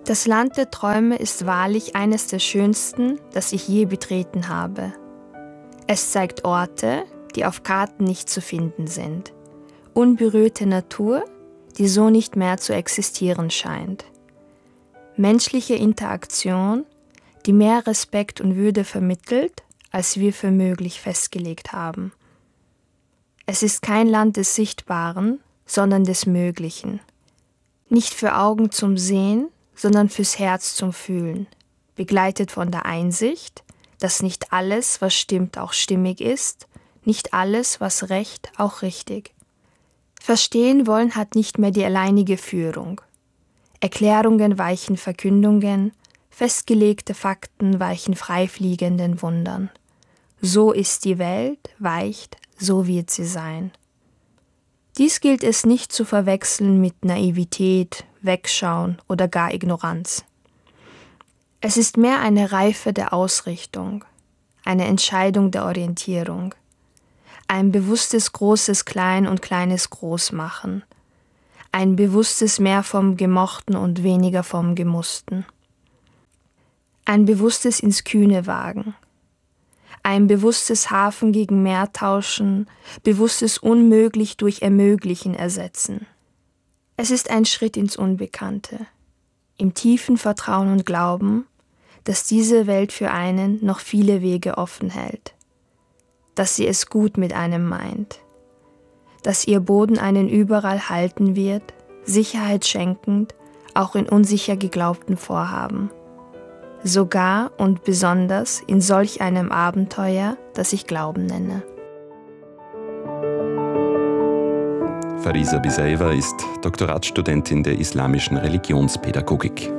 Das Land der Träume ist wahrlich eines der schönsten, das ich je betreten habe. Es zeigt Orte, die auf Karten nicht zu finden sind. Unberührte Natur, die so nicht mehr zu existieren scheint. Menschliche Interaktion, die mehr Respekt und Würde vermittelt, als wir für möglich festgelegt haben. Es ist kein Land des Sichtbaren, sondern des Möglichen. Nicht für Augen zum Sehen, sondern fürs Herz zum Fühlen, begleitet von der Einsicht, dass nicht alles, was stimmt, auch stimmig ist, nicht alles, was recht, auch richtig. Verstehen wollen hat nicht mehr die alleinige Führung. Erklärungen weichen Verkündungen, festgelegte Fakten weichen freifliegenden Wundern. So ist die Welt, weicht, so wird sie sein. Dies gilt es nicht zu verwechseln mit Naivität, Wegschauen oder gar Ignoranz. Es ist mehr eine Reife der Ausrichtung, eine Entscheidung der Orientierung, ein bewusstes großes Klein und kleines Groß machen, ein bewusstes mehr vom Gemochten und weniger vom Gemussten, ein bewusstes ins Kühne wagen, ein bewusstes Hafen gegen Meer tauschen, bewusstes Unmöglich durch Ermöglichen ersetzen. Es ist ein Schritt ins Unbekannte, im tiefen Vertrauen und Glauben, dass diese Welt für einen noch viele Wege offen hält, dass sie es gut mit einem meint, dass ihr Boden einen überall halten wird, Sicherheit schenkend, auch in unsicher geglaubten Vorhaben. Sogar und besonders in solch einem Abenteuer, das ich Glauben nenne. Farisa Biseiwa ist Doktoratsstudentin der islamischen Religionspädagogik.